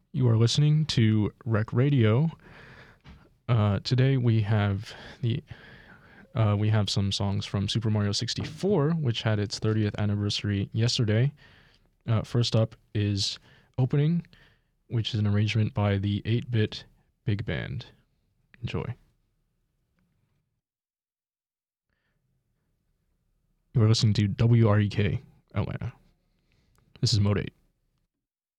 You are listening to Rec Radio. Today we have some songs from Super Mario 64, which had its 30th anniversary yesterday. First up is Opening, which is an arrangement by the 8-Bit Big Band. Enjoy. You are listening to WREK Atlanta. This is Mode 8.